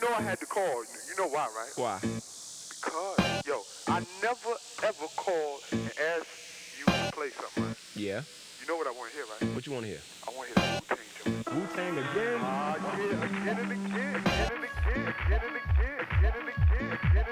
know I had to call. You know why, right? Why? Because, yo, I never ever called and asked you to play something, right? Yeah. You know what I want to hear, right? What you want to hear? I want to hear the Wu-Tang joint. Wu-Tang again? Ah, yeah, again and again, again and again, again and again, again and again, again and again.